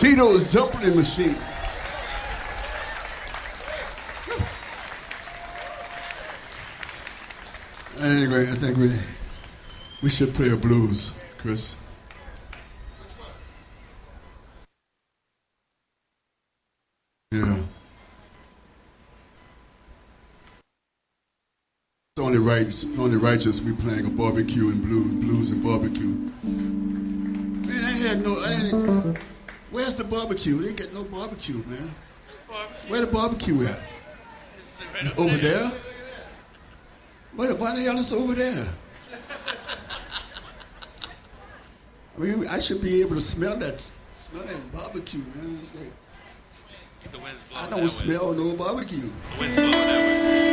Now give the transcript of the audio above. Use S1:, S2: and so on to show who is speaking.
S1: Tito's dumpling machine. Anyway, I think we should play a blues, Chris. Yeah. It's only righteous we playing a barbecue and blues and barbecue. Man, where's the barbecue? They ain't got no barbecue, man. Where the barbecue at? It's over there? Why the hell is it over there? I mean, I should be able to smell that barbecue, man. It's like,
S2: The wind's blowing
S1: I don't smell no barbecue.
S2: The wind's blowing that way.